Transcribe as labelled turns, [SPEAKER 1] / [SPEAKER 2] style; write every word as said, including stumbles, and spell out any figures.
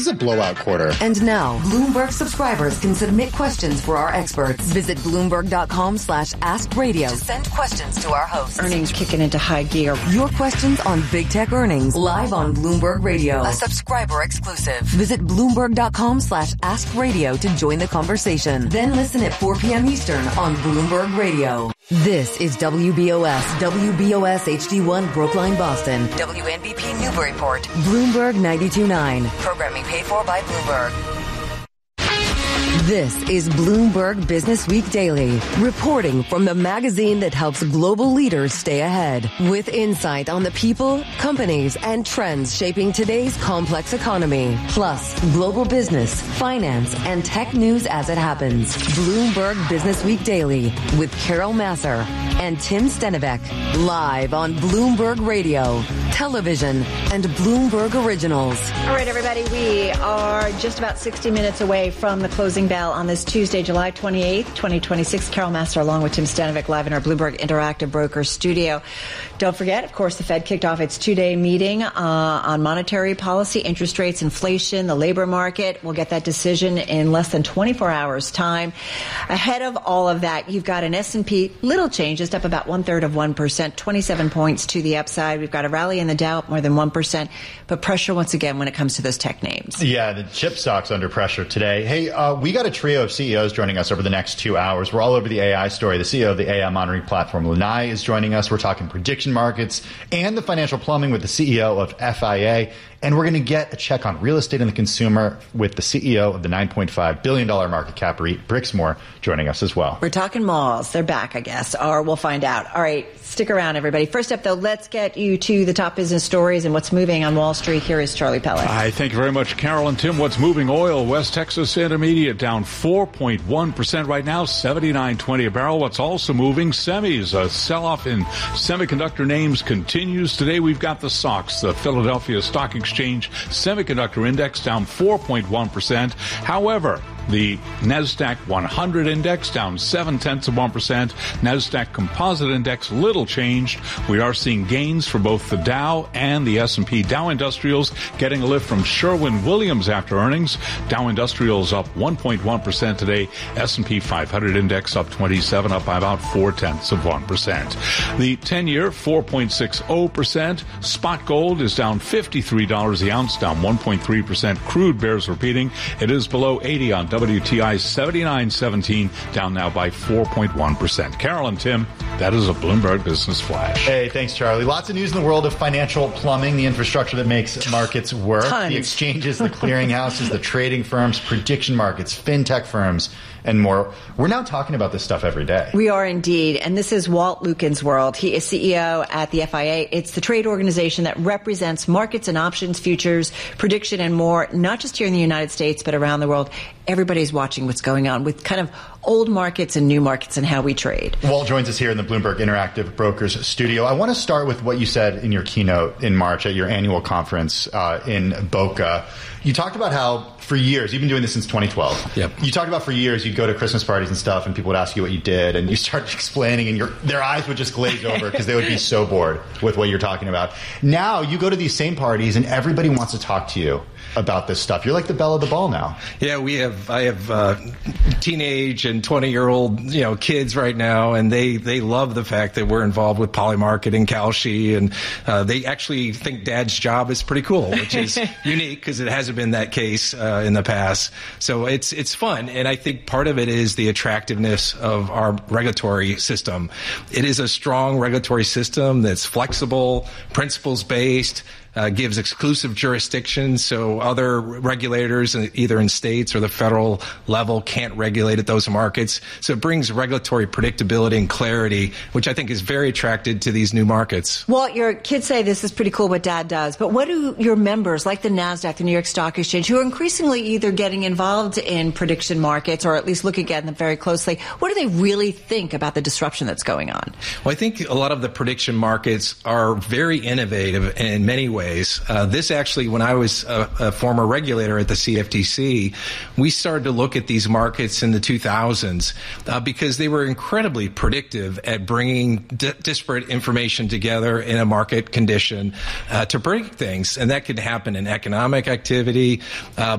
[SPEAKER 1] a blowout quarter.
[SPEAKER 2] And now, Bloomberg subscribers can submit questions for our experts. Visit Bloomberg.com slash Ask Radio to send questions to our hosts.
[SPEAKER 3] Earnings kicking into high gear.
[SPEAKER 2] Your questions on big tech earnings live on Bloomberg Radio. A subscriber exclusive. Visit Bloomberg.com slash Ask Radio to join the conversation. Then listen at four p.m. Eastern on Bloomberg Radio. This is W B O S, W B O S H D one Brookline, Boston, W N B P Newburyport, Bloomberg ninety-two point nine. Programming paid for by Bloomberg. This is Bloomberg Business Week Daily, reporting from the magazine that helps global leaders stay ahead, with insight on the people, companies, and trends shaping today's complex economy, plus global business, finance, and tech news as it happens. Bloomberg Business Week Daily with Carol Massar and Tim Stenivek, live on Bloomberg Radio, television, and Bloomberg Originals.
[SPEAKER 3] All right, everybody, we are just about sixty minutes away from the closing bell on this Tuesday, July twenty-eighth, twenty twenty-six. Carol Massar along with Tim Stenivek live in our Bloomberg Interactive Brokers studio. Don't forget, of course, the Fed kicked off its two-day meeting uh, on monetary policy, interest rates, inflation, the labor market. We'll get that decision in less than twenty-four hours' time. Ahead of all of that, you've got an S and P, little change, just up about one-third of one percent, twenty-seven points to the upside. We've got a rally in the Dow, more than one percent, but pressure once again when it comes to those tech names.
[SPEAKER 4] Yeah, the chip stock's under pressure today. Hey, uh, we got a trio of C E Os joining us over the next two hours. We're all over the A I story. The C E O of the A I monitoring platform, Lanai, is joining us. We're talking prediction markets and the financial plumbing with the C E O of F I A. And we're going to get a check on real estate and the consumer with the C E O of the nine point five billion dollars market cap REIT, Brixmor, joining us as well.
[SPEAKER 3] We're talking malls. They're back, I guess, or we'll find out. All right, stick around, everybody. First up, though, let's get you to the top business stories and what's moving on Wall Street. Here is Charlie Pellet.
[SPEAKER 5] Hi, thank you very much, Carol and Tim. What's moving? Oil, West Texas Intermediate down four point one percent right now, seventy-nine twenty a barrel. What's also moving? Semis. A sell-off in semiconductor names continues. Today we've got the S O X, the Philadelphia Stock Exchange Semiconductor Index, down four point one percent. However, the NASDAQ one hundred Index down seven tenths of one percent. NASDAQ Composite Index little changed. We are seeing gains for both the Dow and the S and P. Dow Industrials getting a lift from Sherwin-Williams after earnings. Dow Industrials up one point one percent today. S and P five hundred Index up twenty-seven, up by about four tenths of one percent. The ten-year four point six zero percent. Spot gold is down fifty-three dollars the ounce, down one point three percent. Crude bears repeating. It is below eighty on W T I, seventy-nine seventeen, down now by four point one percent. Carol and Tim, that is a Bloomberg Business Flash.
[SPEAKER 4] Hey, thanks, Charlie. Lots of news in the world of financial plumbing, the infrastructure that makes markets work,
[SPEAKER 3] Tons.
[SPEAKER 4] The exchanges, the clearinghouses, the trading firms, prediction markets, fintech firms, and more. We're now talking about this stuff every day.
[SPEAKER 3] We are indeed. And this is Walt Lukin's world. He is C E O at the F I A. It's the trade organization that represents markets and options, futures, prediction, and more, not just here in the United States, but around the world. Everybody's watching what's going on with kind of old markets and new markets and how we trade.
[SPEAKER 4] Walt joins us here in the Bloomberg Interactive Brokers studio. I want to start with what you said in your keynote in March at your annual conference uh, in Boca. You talked about how for years, you've been doing this since twenty twelve.
[SPEAKER 6] Yep.
[SPEAKER 4] You talked about for years, you'd go to Christmas parties and stuff, and people would ask you what you did, and you started explaining, and your their eyes would just glaze over because they would be so bored with what you're talking about. Now you go to these same parties, and everybody wants to talk to you about this stuff. You're like the belle of the ball now.
[SPEAKER 6] Yeah, we have. I have uh, teenage and twenty-year-old, you know, kids right now, and they they love the fact that we're involved with Polymarket and Kalshi, and uh, they actually think Dad's job is pretty cool, which is unique because it hasn't been that case uh, in the past. So it's it's fun, and I think part of it is the attractiveness of our regulatory system. It is a strong regulatory system that's flexible, principles based. Uh, gives exclusive jurisdiction, so other regulators, either in states or the federal level, can't regulate at those markets. So it brings regulatory predictability and clarity, which I think is very attracted to these new markets.
[SPEAKER 3] Well, your kids say this is pretty cool what Dad does, but what do your members, like the NASDAQ, the New York Stock Exchange, who are increasingly either getting involved in prediction markets or at least looking at them very closely, what do they really think about the disruption that's going on?
[SPEAKER 6] Well, I think a lot of the prediction markets are very innovative in many ways. Uh, this actually, when I was a, a former regulator at the C F T C, we started to look at these markets in the two thousands uh, because they were incredibly predictive at bringing di- disparate information together in a market condition uh, to predict things. And that could happen in economic activity, uh,